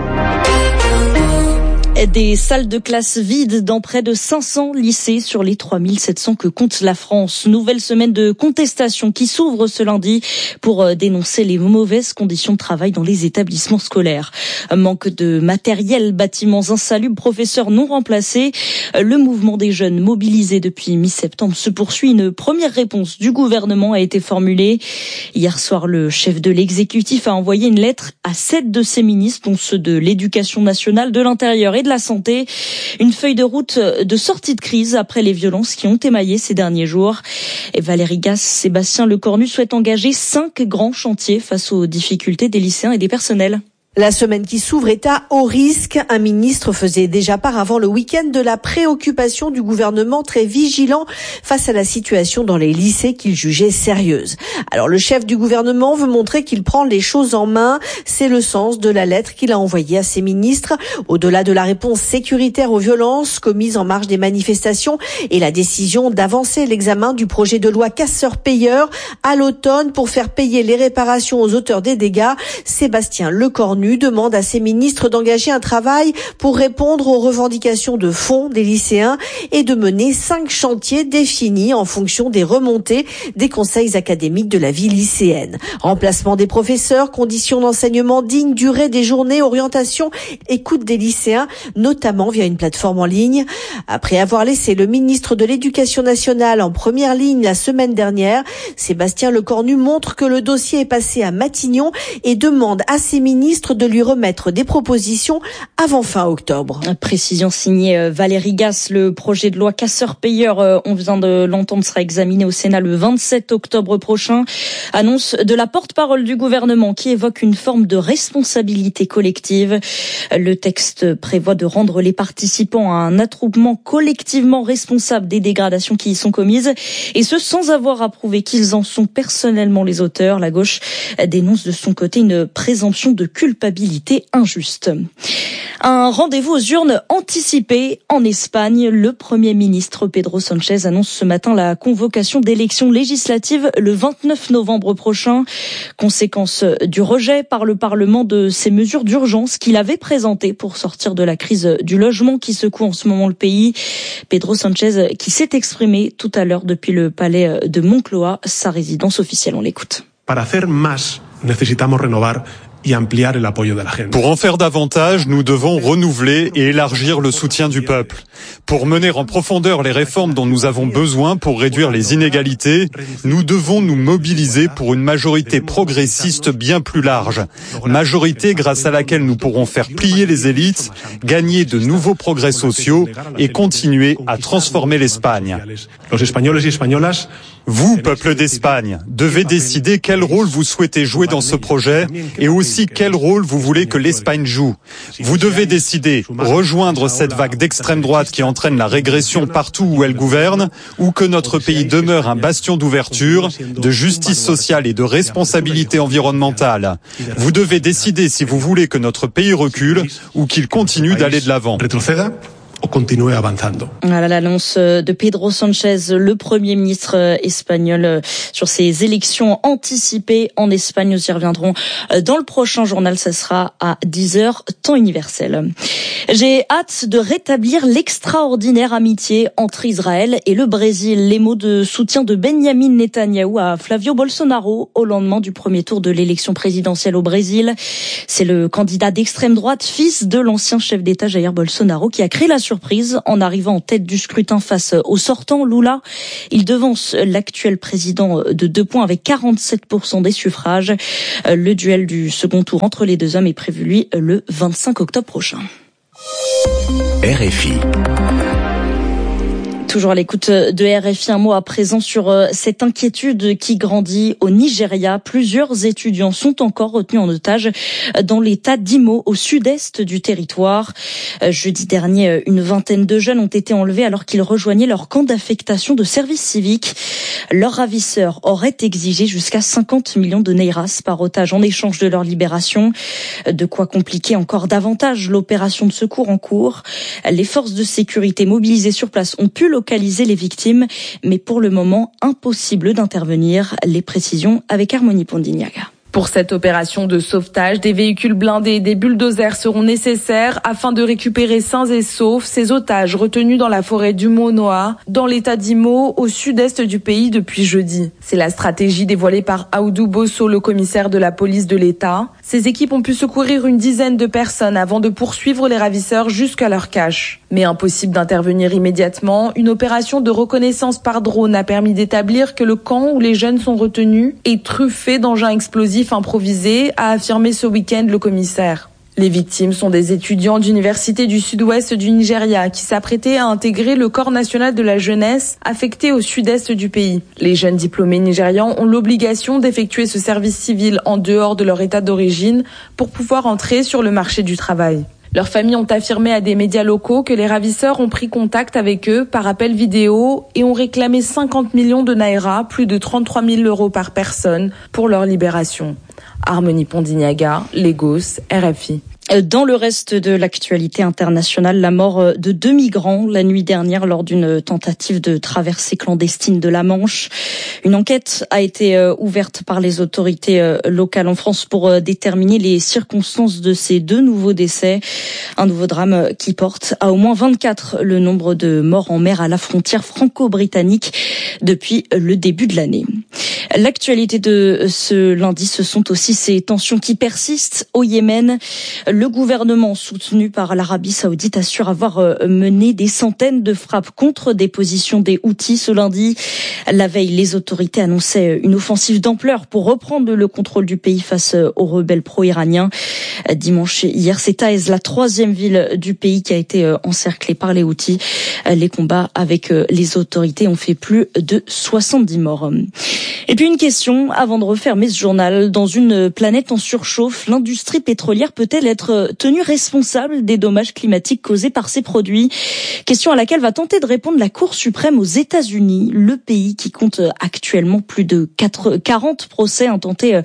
Des salles de classe vides dans près de 500 lycées sur les 3700 que compte la France. Nouvelle semaine de contestation qui s'ouvre ce lundi pour dénoncer les mauvaises conditions de travail dans les établissements scolaires. Manque de matériel, bâtiments insalubres, professeurs non remplacés. Le mouvement des jeunes mobilisés depuis mi-septembre se poursuit. Une première réponse du gouvernement a été formulée. Hier soir, le chef de l'exécutif a envoyé une lettre à 7 de ses ministres, dont ceux de l'Éducation nationale, de l'Intérieur et de la Santé. Une feuille de route de sortie de crise après les violences qui ont émaillé ces derniers jours. Et Valérie Gasse, Sébastien Lecornu souhaitent engager 5 grands chantiers face aux difficultés des lycéens et des personnels. La semaine qui s'ouvre est à haut risque. Un ministre faisait déjà part avant le week-end de la préoccupation du gouvernement très vigilant face à la situation dans les lycées qu'il jugeait sérieuse. Alors le chef du gouvernement veut montrer qu'il prend les choses en main. C'est le sens de la lettre qu'il a envoyée à ses ministres. Au-delà de la réponse sécuritaire aux violences commises en marge des manifestations et la décision d'avancer l'examen du projet de loi casseurs-payeurs à l'automne pour faire payer les réparations aux auteurs des dégâts, Sébastien Lecornu demande à ses ministres d'engager un travail pour répondre aux revendications de fond des lycéens et de mener 5 chantiers définis en fonction des remontées des conseils académiques de la vie lycéenne. Remplacement des professeurs, conditions d'enseignement dignes, durée des journées, orientation, écoute des lycéens, notamment via une plateforme en ligne. Après avoir laissé le ministre de l'Éducation nationale en première ligne la semaine dernière, Sébastien Lecornu montre que le dossier est passé à Matignon et demande à ses ministres de lui remettre des propositions avant fin octobre. Précision signée Valérie Gasse. Le projet de loi casseurs-payeurs, on vient de l'entendre, sera examiné au Sénat le 27 octobre prochain. Annonce de la porte-parole du gouvernement qui évoque une forme de responsabilité collective. Le texte prévoit de rendre les participants à un attroupement collectivement responsable des dégradations qui y sont commises, et ce sans avoir à prouver qu'ils en sont personnellement les auteurs. La gauche dénonce de son côté une présomption de culpabilité injuste. Un rendez-vous aux urnes anticipé en Espagne. Le Premier ministre Pedro Sánchez annonce ce matin la convocation d'élections législatives le 29 novembre prochain. Conséquence du rejet par le Parlement de ces mesures d'urgence qu'il avait présentées pour sortir de la crise du logement qui secoue en ce moment le pays. Pedro Sánchez qui s'est exprimé tout à l'heure depuis le palais de Moncloa, sa résidence officielle. On l'écoute. Para hacer más necesitamos renovar Pour en faire davantage, nous devons renouveler et élargir le soutien du peuple. Pour mener en profondeur les réformes dont nous avons besoin pour réduire les inégalités, nous devons nous mobiliser pour une majorité progressiste bien plus large. Majorité grâce à laquelle nous pourrons faire plier les élites, gagner de nouveaux progrès sociaux et continuer à transformer l'Espagne. Vous, peuple d'Espagne, devez décider quel rôle vous souhaitez jouer dans ce projet et aussi quel rôle vous voulez que l'Espagne joue. Vous devez décider, rejoindre cette vague d'extrême droite qui entraîne la régression partout où elle gouverne, ou que notre pays demeure un bastion d'ouverture, de justice sociale et de responsabilité environnementale. Vous devez décider si vous voulez que notre pays recule ou qu'il continue d'aller de l'avant. Voilà l'annonce de Pedro Sánchez, le Premier ministre espagnol, sur ces élections anticipées en Espagne. Nous y reviendrons dans le prochain journal, ça sera à 10h, temps universel. J'ai hâte de rétablir l'extraordinaire amitié entre Israël et le Brésil. Les mots de soutien de Benjamin Netanyahou à Flavio Bolsonaro au lendemain du premier tour de l'élection présidentielle au Brésil. C'est le candidat d'extrême droite, fils de l'ancien chef d'État Jair Bolsonaro, qui a créé la surprise en arrivant en tête du scrutin face au sortant Lula. Il devance l'actuel président de 2 points avec 47% des suffrages. Le duel du second tour entre les deux hommes est prévu, lui, le 25 octobre prochain. RFI. Toujours à l'écoute de RFI, un mot à présent sur cette inquiétude qui grandit au Nigeria. Plusieurs étudiants sont encore retenus en otage dans l'état d'Imo, au sud-est du territoire. Jeudi dernier, une vingtaine de jeunes ont été enlevés alors qu'ils rejoignaient leur camp d'affectation de service civique. Leurs ravisseurs auraient exigé jusqu'à 50 millions de nairas par otage en échange de leur libération. De quoi compliquer encore davantage l'opération de secours en cours. Les forces de sécurité mobilisées sur place ont pu localiser les victimes, mais pour le moment, impossible d'intervenir. Les précisions avec Harmonie Pondignaga. Pour cette opération de sauvetage, des véhicules blindés et des bulldozers seront nécessaires afin de récupérer sains et saufs ces otages retenus dans la forêt du Monoa, dans l'état d'Imo, au sud-est du pays depuis jeudi. C'est la stratégie dévoilée par Aoudou Bosso, le commissaire de la police de l'État. Ces équipes ont pu secourir une dizaine de personnes avant de poursuivre les ravisseurs jusqu'à leur cache. Mais impossible d'intervenir immédiatement, une opération de reconnaissance par drone a permis d'établir que le camp où les jeunes sont retenus est truffé d'engins explosifs improvisés, a affirmé ce week-end le commissaire. Les victimes sont des étudiants d'université du sud-ouest du Nigeria qui s'apprêtaient à intégrer le corps national de la jeunesse affecté au sud-est du pays. Les jeunes diplômés nigérians ont l'obligation d'effectuer ce service civil en dehors de leur état d'origine pour pouvoir entrer sur le marché du travail. Leurs familles ont affirmé à des médias locaux que les ravisseurs ont pris contact avec eux par appel vidéo et ont réclamé 50 millions de naira, plus de 33 000 euros par personne, pour leur libération. Harmonie Pondignaga, Lagos, RFI. Dans le reste de l'actualité internationale, la mort de 2 migrants la nuit dernière lors d'une tentative de traversée clandestine de la Manche. Une enquête a été ouverte par les autorités locales en France pour déterminer les circonstances de ces 2 nouveaux décès. Un nouveau drame qui porte à au moins 24 le nombre de morts en mer à la frontière franco-britannique depuis le début de l'année. L'actualité de ce lundi, ce sont aussi ces tensions qui persistent au Yémen. Le gouvernement soutenu par l'Arabie Saoudite assure avoir mené des centaines de frappes contre des positions des Houthis ce lundi. La veille, les autorités annonçaient une offensive d'ampleur pour reprendre le contrôle du pays face aux rebelles pro-iraniens. Dimanche hier, c'est Taïz, la 3e ville du pays, qui a été encerclée par les Houthis. Les combats avec les autorités ont fait plus de 70 morts. Et puis une question avant de refermer ce journal. Dans une planète en surchauffe, l'industrie pétrolière peut-elle être tenue responsable des dommages climatiques causés par ces produits? Question à laquelle va tenter de répondre la Cour suprême aux États-Unis, le pays qui compte actuellement plus de 40 procès intentés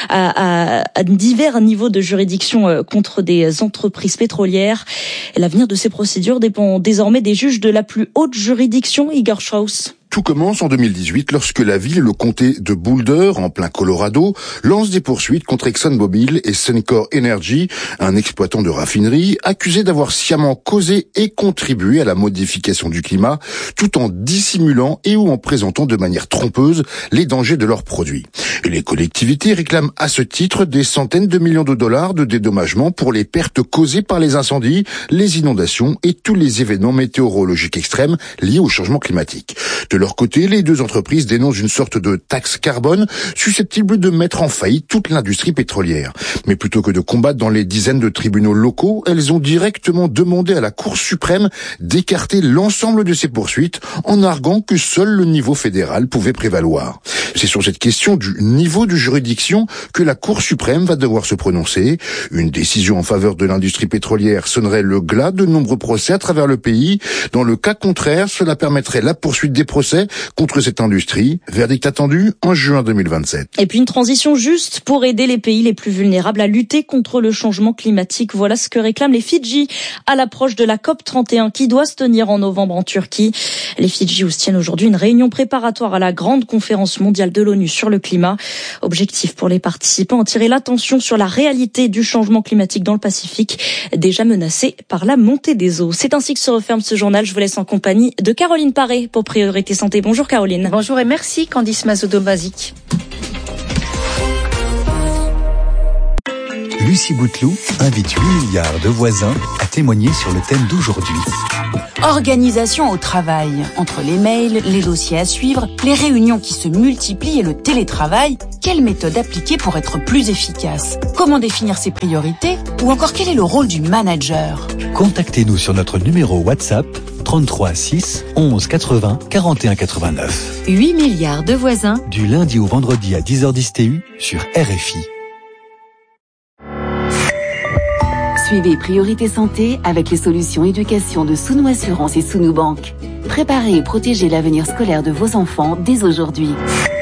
à divers niveaux de juridiction contre des entreprises pétrolières. L'avenir de ces procédures dépend désormais des juges de la plus haute juridiction, Igor Strauss. Tout commence en 2018 lorsque la ville et le comté de Boulder, en plein Colorado, lancent des poursuites contre ExxonMobil et Suncor Energy, un exploitant de raffinerie, accusé d'avoir sciemment causé et contribué à la modification du climat, tout en dissimulant et ou en présentant de manière trompeuse les dangers de leurs produits. Et les collectivités réclament à ce titre des centaines de millions de dollars de dédommagement pour les pertes causées par les incendies, les inondations et tous les événements météorologiques extrêmes liés au changement climatique. De leur côté, les deux entreprises dénoncent une sorte de taxe carbone susceptible de mettre en faillite toute l'industrie pétrolière. Mais plutôt que de combattre dans les dizaines de tribunaux locaux, elles ont directement demandé à la Cour suprême d'écarter l'ensemble de ces poursuites en arguant que seul le niveau fédéral pouvait prévaloir. C'est sur cette question du niveau de juridiction que la Cour suprême va devoir se prononcer. Une décision en faveur de l'industrie pétrolière sonnerait le glas de nombreux procès à travers le pays. Dans le cas contraire, cela permettrait la poursuite des procès contre cette industrie. Verdict attendu en juin 2027. Et puis une transition juste pour aider les pays les plus vulnérables à lutter contre le changement climatique. Voilà ce que réclament les Fidji à l'approche de la COP31 qui doit se tenir en novembre en Turquie. Les Fidji où se tiennent aujourd'hui une réunion préparatoire à la grande conférence mondiale de l'ONU sur le climat. Objectif pour les participants, attirer l'attention sur la réalité du changement climatique dans le Pacifique, déjà menacé par la montée des eaux. C'est ainsi que se referme ce journal. Je vous laisse en compagnie de Caroline Paré pour Priorité Santé. Bonjour Caroline. Bonjour et merci Candice Mazodo-Mazic. Lucie Bouteloup invite 8 milliards de voisins à témoigner sur le thème d'aujourd'hui. Organisation au travail. Entre les mails, les dossiers à suivre, les réunions qui se multiplient et le télétravail, quelle méthode appliquer pour être plus efficace? Comment définir ses priorités? Ou encore quel est le rôle du manager? Contactez-nous sur notre numéro WhatsApp 33 6 11 80 41 89. 8 milliards de voisins. Du lundi au vendredi à 10h10 TU sur RFI. Suivez Priorité Santé avec les solutions éducation de Sounou Assurance et Sounou Banque. Préparez et protégez l'avenir scolaire de vos enfants dès aujourd'hui.